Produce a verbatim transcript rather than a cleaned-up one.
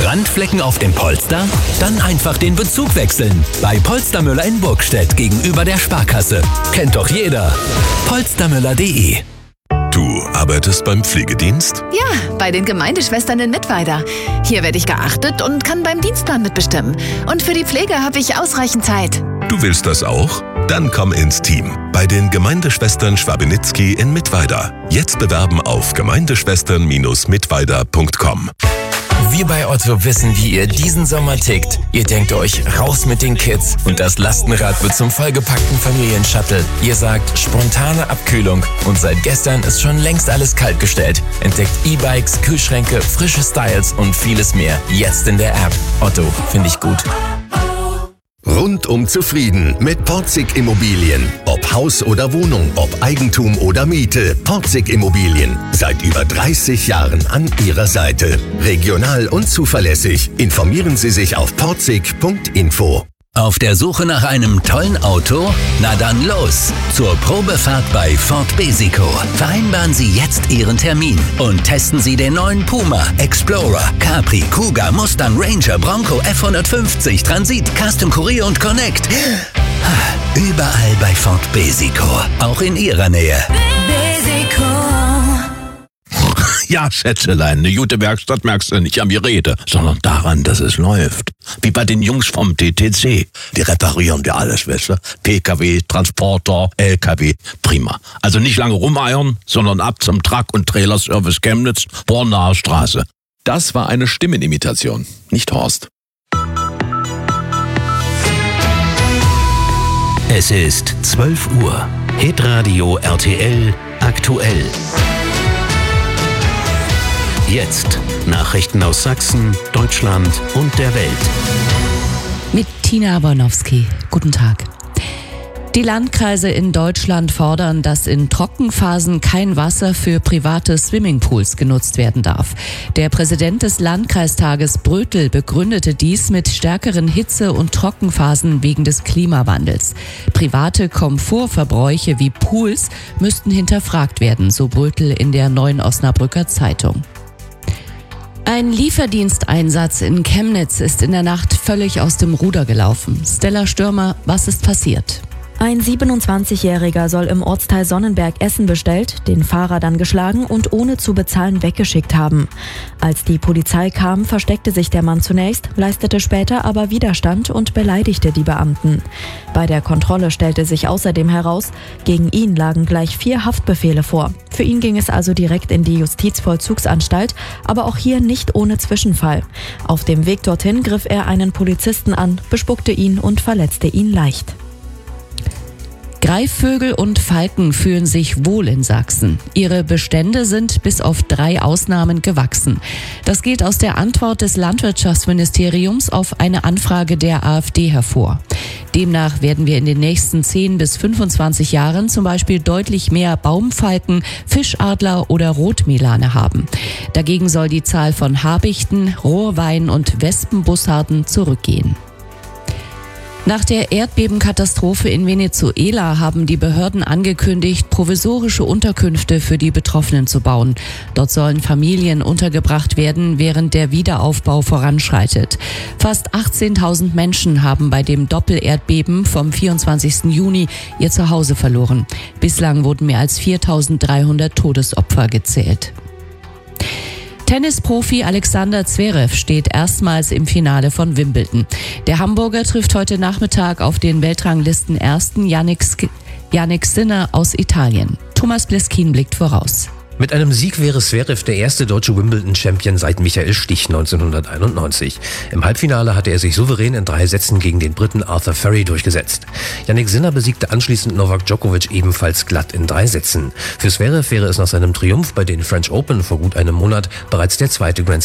Brandflecken auf dem Polster? Dann einfach den Bezug wechseln. Bei Polstermüller in Burgstedt gegenüber der Sparkasse. Kennt doch jeder. polstermüller punkt de. Du arbeitest beim Pflegedienst? Ja, bei den Gemeindeschwestern in Mittweida. Hier werde ich geachtet und kann beim Dienstplan mitbestimmen. Und für die Pflege habe ich ausreichend Zeit. Du willst das auch? Dann komm ins Team. Bei den Gemeindeschwestern Schwabenitzky in Mittweida. Jetzt bewerben auf gemeindeschwestern mittweida punkt com. Wir bei Otto wissen, wie ihr diesen Sommer tickt. Ihr denkt euch, raus mit den Kids und das Lastenrad wird zum vollgepackten Familienshuttle. Ihr sagt, spontane Abkühlung und seit gestern ist schon längst alles kalt gestellt. Entdeckt E-Bikes, Kühlschränke, frische Styles und vieles mehr. Jetzt in der App. Otto, finde ich gut. Rundum zufrieden mit Porzig Immobilien. Ob Haus oder Wohnung, ob Eigentum oder Miete. Porzig Immobilien. Seit über dreißig Jahren an Ihrer Seite. Regional und zuverlässig. Informieren Sie sich auf porzig punkt info. Auf der Suche nach einem tollen Auto? Na dann los! Zur Probefahrt bei Ford Besico. Vereinbaren Sie jetzt Ihren Termin und testen Sie den neuen Puma, Explorer, Capri, Kuga, Mustang, Ranger, Bronco, F hundertfünfzig, Transit, Custom Courier und Connect. Überall bei Ford Besico. Auch in Ihrer Nähe. Besico. Ja, Schätzelein, eine gute Werkstatt merkst du nicht an mir Rede, sondern daran, dass es läuft. Wie bei den Jungs vom T T C. Die reparieren dir alles, weißt du? P K W, Transporter, L K W, prima. Also nicht lange rumeiern, sondern ab zum Truck- und Trailerservice Chemnitz, Bornaer Straße. Das war eine Stimmenimitation, nicht Horst. Es ist zwölf Uhr. Hitradio R T L aktuell. Jetzt Nachrichten aus Sachsen, Deutschland und der Welt. Mit Tina Bornowski. Guten Tag. Die Landkreise in Deutschland fordern, dass in Trockenphasen kein Wasser für private Swimmingpools genutzt werden darf. Der Präsident des Landkreistages Brötel begründete dies mit stärkeren Hitze- und Trockenphasen wegen des Klimawandels. Private Komfortverbräuche wie Pools müssten hinterfragt werden, so Brötel in der Neuen Osnabrücker Zeitung. Ein Lieferdiensteinsatz in Chemnitz ist in der Nacht völlig aus dem Ruder gelaufen. Stella Stürmer, was ist passiert? Ein siebenundzwanzigjähriger soll im Ortsteil Sonnenberg Essen bestellt, den Fahrer dann geschlagen und ohne zu bezahlen weggeschickt haben. Als die Polizei kam, versteckte sich der Mann zunächst, leistete später aber Widerstand und beleidigte die Beamten. Bei der Kontrolle stellte sich außerdem heraus, gegen ihn lagen gleich vier Haftbefehle vor. Für ihn ging es also direkt in die Justizvollzugsanstalt, aber auch hier nicht ohne Zwischenfall. Auf dem Weg dorthin griff er einen Polizisten an, bespuckte ihn und verletzte ihn leicht. Greifvögel und Falken fühlen sich wohl in Sachsen. Ihre Bestände sind bis auf drei Ausnahmen gewachsen. Das geht aus der Antwort des Landwirtschaftsministeriums auf eine Anfrage der AfD hervor. Demnach werden wir in den nächsten zehn bis fünfundzwanzig Jahren zum Beispiel deutlich mehr Baumfalken, Fischadler oder Rotmelane haben. Dagegen soll die Zahl von Habichten, Rohrwein und Wespenbussarden zurückgehen. Nach der Erdbebenkatastrophe in Venezuela haben die Behörden angekündigt, provisorische Unterkünfte für die Betroffenen zu bauen. Dort sollen Familien untergebracht werden, während der Wiederaufbau voranschreitet. Fast achtzehntausend Menschen haben bei dem Doppelerdbeben vom vierundzwanzigsten Juni ihr Zuhause verloren. Bislang wurden mehr als viertausenddreihundert Todesopfer gezählt. Tennisprofi Alexander Zverev steht erstmals im Finale von Wimbledon. Der Hamburger trifft heute Nachmittag auf den Weltranglisten-Ersten Jannik, Jannik Sinner aus Italien. Thomas Bleskin blickt voraus. Mit einem Sieg wäre Zverev der erste deutsche Wimbledon-Champion seit Michael Stich neunzehnhunderteinundneunzig. Im Halbfinale hatte er sich souverän in drei Sätzen gegen den Briten Arthur Furry durchgesetzt. Jannik Sinner besiegte anschließend Novak Djokovic ebenfalls glatt in drei Sätzen. Für Zverev wäre es nach seinem Triumph bei den French Open vor gut einem Monat bereits der zweite Grand